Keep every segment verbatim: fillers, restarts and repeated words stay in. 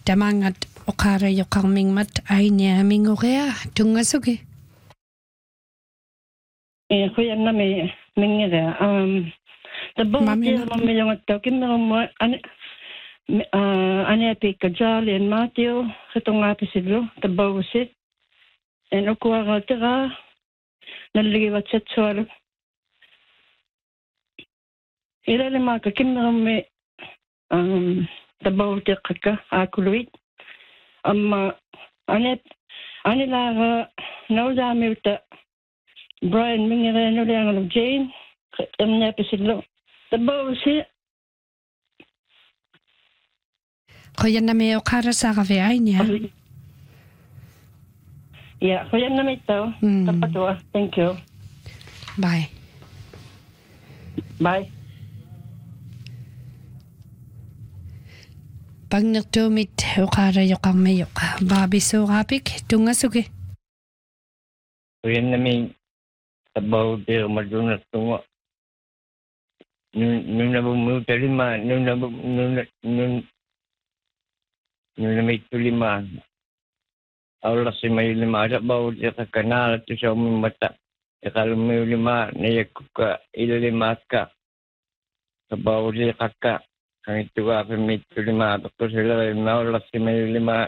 tamangat okara yokamingmat ainia mingorea tungasugi. Eh, kuya na may mingira. Um, tabo tiyo mamilong at tawkin mo ane ane pika jali and Matthew katong nga pisidlo tabo sit. En okuwa ka tira naligiwat sa tswalo. Ila lima ka kimera me um tabo tiyo kaka akuluit. Amma ane ane lara naudami uta Brian mingira no lang Jane amna pisidlo tabo si kuya na may okara sa kafe ainia. Yeah, kuya na may ito. Mm. Tapatwa. Thank you. Bye. Bye. Pag nagtumit okara yokang mayok babi so kapik tungasugi. Kuya na may tabaw tayo madunat tungo. Nung nabumuta lima, nung nabum, nung nung nung na may tulima. Awala si may lima, tabaw tayo ka kanal at sa umong mata. Kalau may lima, nayak ka ilalima ka. Tabaw tayo kaka. Kang ito ka may tulima, tapos sila awala si may lima.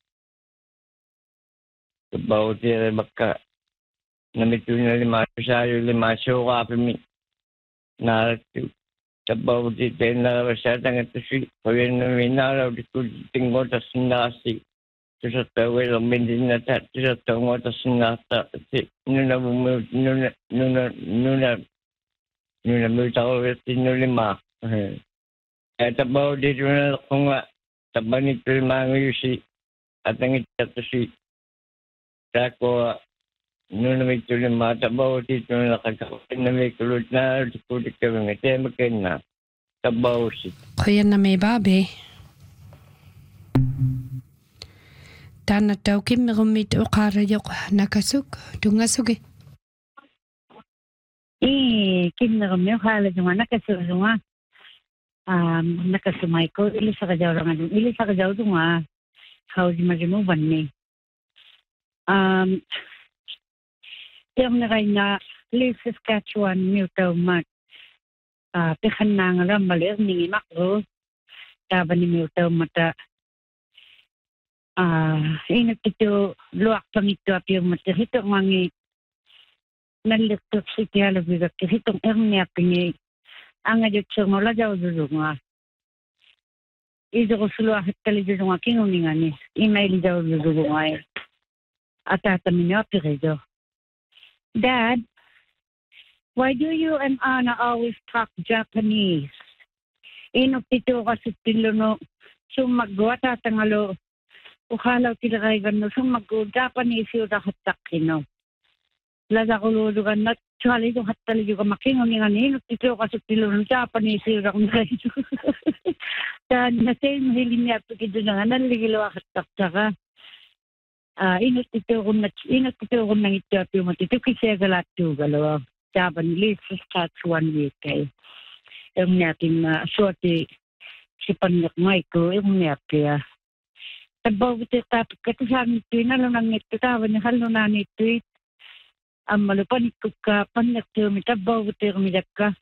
Tabaw tayo baka. Namitu na lima sayo lima so ka mi na tabaw di na sa tang ito si kuya na minaraw di ko tingo tas nasi sa tawel min na ta sa tango tas nata si nuna nuna nuna nuna nuna mo tawo ti lima eh tabaw di na kung tabani lima si atang ito si tako Nung may tuloy mata bawa dito na nakakawin na may kulot na kulit kami ng temakin na tabaw si. Kuya na may babi. Tana daw kim rumit okara yok nakasuk tungasugi. Eh, kim na rumit okara yung nakasuk yung um nakasumay ko ilis sa kajaw lang ano ilis sa kajaw yung ah how di marimuban ni. Um Yung nakanya, Lee Saskatchewan, Newtown, Mat. Ah, pikan na nga lang, malir, ningi makro. Taba ni Newtown, mata. Ah, ingat ito, luwak pang ito, api yung mata. Hitong mangi, naliktok si Tiala Bigat, hitong ernya pingi. Ang adyo tsong wala daw dudunga. Ido ko suluwa hit kali dudunga, kinguningan ni. Email daw dudunga eh. At atamin niyo, api redo. Dad, why do you and Anna always talk Japanese? Inok tito kasi tilo no sumagwa tatangalo ukalaw tilakay gano sumagwa Japanese yung nakatak no. Lada ko lulugan na tsali yung hatali yung makingon nga inok tito kasi tilo no Japanese yung nakatak. Dan na same hilin niya pagkido na nga naligilo akatak tsaka. Ah, inut itu rumah, inut itu rumah itu api mati itu kisah galat tu kalau jaban lis Saskatchewan week. Yang niatin na suati si panak Michael yang niatnya. Tabaw itu tapi ketusan itu nalo nang itu tahu ni halo nang itu. Amalu panik ka panak tu mitabaw itu rumijaka.